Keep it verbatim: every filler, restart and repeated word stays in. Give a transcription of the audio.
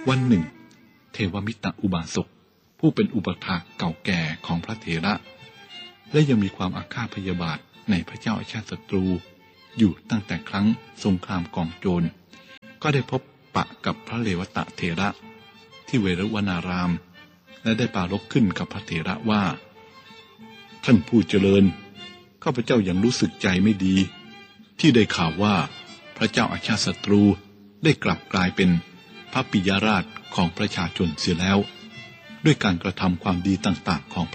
วันหนึ่งเทวมิตรอุบาสกผู้เป็นอุปถากเก่าแก่ของพระเถระและยังมีความอาฆาตพยาบาทในพระเจ้าอาชาติศัตรูอยู่ตั้งแต่ครั้งสงครามกองโจรก็ได้พบปะกับพระเลวตะเถระที่เวรุวนารามและได้ปรารภขึ้นกับพระเถระว่าท่านผู้เจริญข้าพเจ้ายังรู้สึกใจไม่ดีที่ได้ข่าวว่าพระเจ้าอาชาติศัตรูได้กลับกลายเป็นพระปิยราชของประชาชนเสียแล้วด้วยการกระทำความดีต่างๆของ